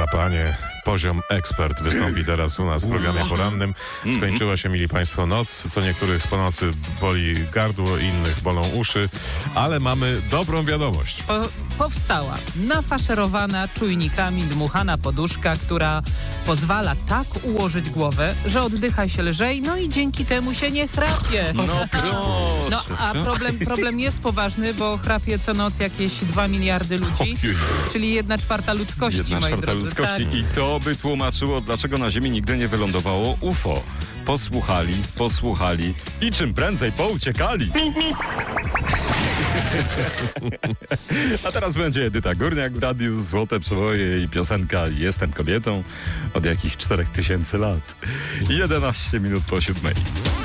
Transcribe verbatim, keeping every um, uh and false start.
Łapanie. Poziom ekspert wystąpi teraz u nas w programie porannym. Skończyła się, mili Państwo, noc. Co niektórych po nocy boli gardło, innych bolą uszy, ale mamy dobrą wiadomość. Po, powstała nafaszerowana czujnikami dmuchana poduszka, która pozwala tak ułożyć głowę, że oddycha się lżej, no i dzięki temu się nie chrapie. No proszę. No a problem, problem jest poważny, bo chrapie co noc jakieś dwa miliardy ludzi, Ojej. czyli jedna czwarta ludzkości. Jedna moi czwarta drodzy. ludzkości. Tak. I to by tłumaczyło, dlaczego na Ziemi nigdy nie wylądowało U F O. Posłuchali, posłuchali i czym prędzej pouciekali. A teraz będzie Edyta Górniak w radiu, Złote Przeboje i piosenka Jestem kobietą od jakichś czterech tysięcy lat. jedenaście minut po siódmej.